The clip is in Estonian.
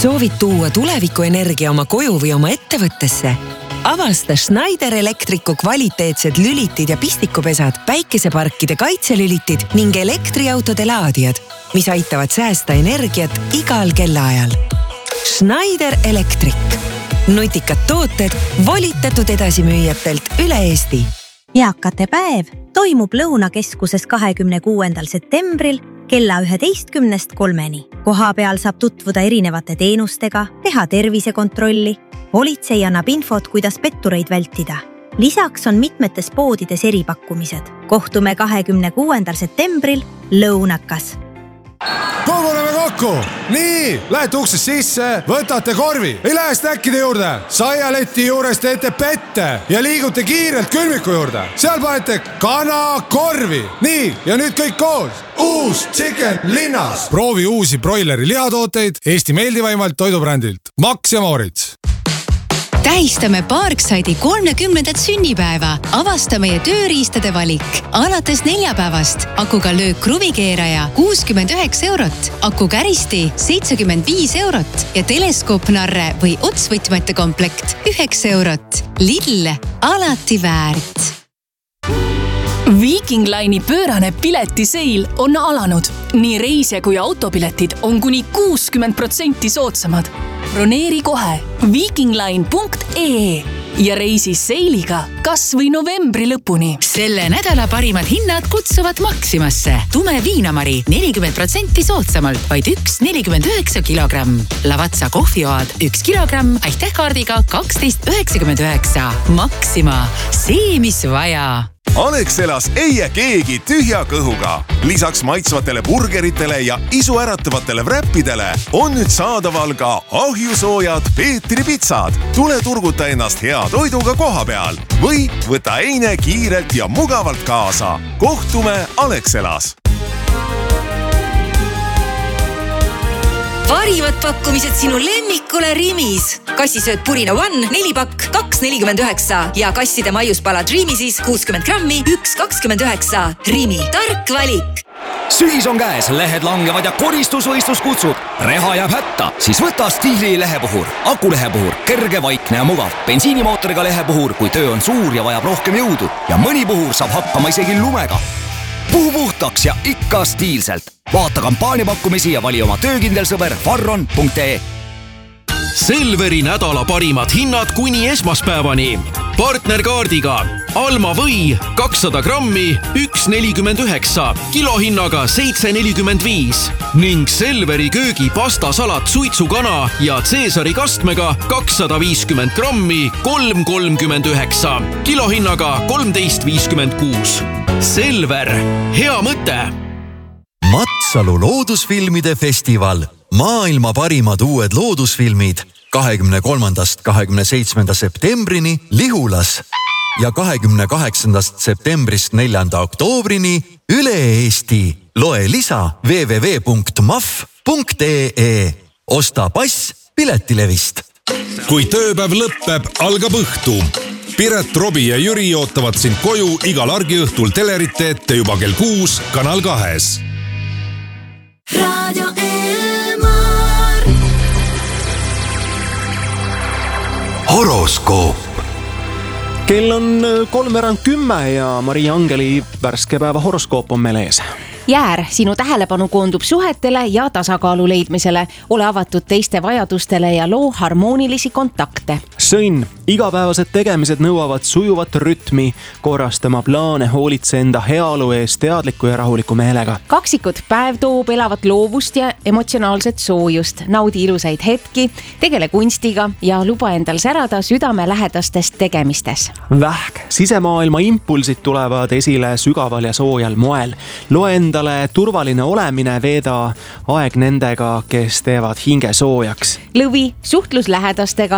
Soovid tuua tulevikuenergia oma koju või oma ettevõttesse? Avasta Schneider Electricu kvaliteetsed lülitid ja pistikupesad, päikeseparkide kaitselülitid ning elektriautode laadijad, mis aitavad säästa energiat igal kellaajal. Schneider Electric. Nutikad tooted volitatud edasimüüjatelt üle Eesti. Eakate päev toimub Lõunakeskuses 26. septembril kella 11:03. Koha peal saab tutvuda erinevate teenustega, teha tervisekontrolli. Politsei annab infot, kuidas pettureid vältida. Lisaks on mitmetes poodides eripakkumised. Kohtume 26. septembril Lõunakas. Koguneme kokku! Nii, lähete uksest sisse, võtate korvi, ei lähe snäkkide juurde. Saialeti juures teete pette ja liigute kiirelt külmiku juurde. Seal panete kana korvi. Nii, ja nüüd kõik koos. Uus Chicken linnas. Proovi uusi broileri lihatooteid Eesti meeldivaimalt toidubrändilt Max ja Moritz. Tähistame Parkside'i 30. sünnipäeva. Avasta meie tööriistade valik. Alates neljapäevast akuga löök kruvikeeraja 69 €, akukäristi 75 € ja teleskoopnarre või otsvõtmete komplekt 9 €. Lidl, alati väärt. Viking Line'i pöörane piletiseil on alanud. Nii reisija kui autopiletid on kuni 60% soodsamad. Broneeri kohe vikingline.ee ja reisi seiliga kas või novembri lõpuni. Selle nädala parimad hinnad kutsuvad Maximasse. Tume viinamari 40% soodsamalt, vaid 1,49 kilogramm. Lavatsa kohvioad 1 kilogramm, aitähkaardiga 12,99. Maxima, see mis vaja. Alexelas ei jää keegi tühja kõhuga. Lisaks maitsvatele burgeritele ja isuäratavatele wrappidele on nüüd saadaval ka ahjusoojad Peetri pitsad. Tule turguta ennast hea toiduga koha peal või võta eine kiirelt ja mugavalt kaasa. Kohtume Alexelas. Parimad pakkumised sinu lemmikule Rimis. Kassisööt Purina One 4 pakk 2,49 ja kasside maiuspalad Rimisis 60 grammi 1,29. Rimi, tark valik. Sügis on käes, lehed langevad ja koristusvõistlus kutsub. Reha jääb hätta, siis võta Stiili lehepuhur. Akulehepuhur, kerge, vaikne ja mugav. Bensiinimootoriga lehepuhur, kui töö on suur ja vajab rohkem jõudu. Ja mõni puhur saab hakkama isegi lumega. Puhu puhtaks ja ikka stiilselt. Vaata kampaaniapakkumisi ja vali oma töökindel sõber farron.ee. Selveri nädala parimad hinnad kuni esmaspäevani. Partnerkaardiga Alma või 200 grammi 1,49, kilohinnaga 7,45 ning Selveri köögi pastasalat suitsukana ja Caesari kastmega 250 grammi 3,39, kilohinnaga 13,56. Selver, hea mõte! Matsalu loodusfilmide festival. Maailma parimad uued loodusfilmid 23. 27. septembrini Lihulas ja 28. septembrist 4. oktoobrini üle Eesti. Loe lisa www.maf.ee. Osta pass Piletilevist. Kui tööpäev lõppeb, algab õhtu. Piret, Robi ja Jüri ootavad sind koju igal argiõhtul telerite ette juba kell 6 Kanal 2. Radio Elmar. Horoskoop. Kell on 9:03 ja Maria Angeli värske päeva horoskoop on meil ees. Jäär, sinu tähelepanu koondub suhetele ja tasakaalu leidmisele. Ole avatud teiste vajadustele ja loo harmoonilisi kontakte. Sõnn, igapäevased tegemised nõuavad sujuvat rütmi, korrastama plaane, hoolitse enda heaolu ees teadliku ja rahuliku meelega. Kaksikud, päev toob elavat loovust ja emotsionaalset soojust. Naudi ilusaid hetki, tegele kunstiga ja luba endal särada südamelähedastest tegemistes. Vähk, sisemaailma impulsid tulevad esile sügaval ja soojal moel. Loe endale turvaline olemine, veeda aeg nendega, kes teevad hinge soojaks. Lõvi, suhtlus lähedastega